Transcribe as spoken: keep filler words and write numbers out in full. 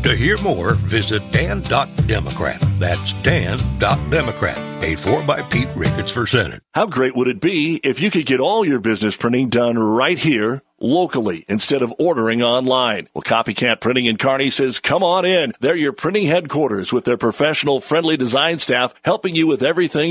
To hear more, visit dan dot democrat. That's dan dot democrat. Paid for by Pete Ricketts for Senate. How great would it be if you could get all your business printing done right here, locally, instead of ordering online? Well, Copycat Printing in Kearney says, come on in. They're your printing headquarters with their professional, friendly design staff helping you with everything